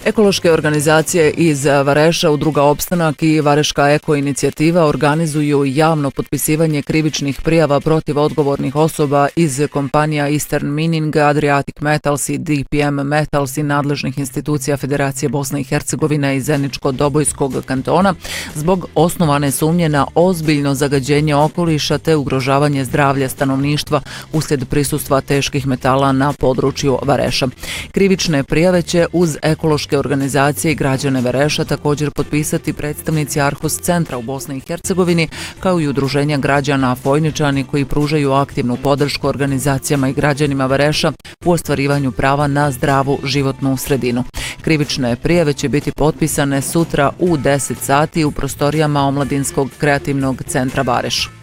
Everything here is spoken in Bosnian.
Ekološke organizacije iz Vareša, Udruga Opstanak i Vareška eko inicijativa organizuju javno potpisivanje krivičnih prijava protiv odgovornih osoba iz kompanija Eastern Mining, Adriatic Metals i DPM Metals i nadležnih institucija Federacije Bosne i Hercegovine i Zeničko-Dobojskog kantona zbog osnovane sumnje na ozbiljno zagađenje okoliša te ugrožavanje zdravlja stanovništva uslijed prisustva teških metala na području Vareša. Krivične prijave će uz ekološke organizacije i građane Vareša također potpisati predstavnici Arhus centra u Bosni i Hercegovini kao i udruženja građana Fojničani koji pružaju aktivnu podršku organizacijama i građanima Vareša u ostvarivanju prava na zdravu životnu sredinu. Krivične prijave će biti potpisane sutra u 10 sati u prostorijama Omladinskog kreativnog centra Vareš.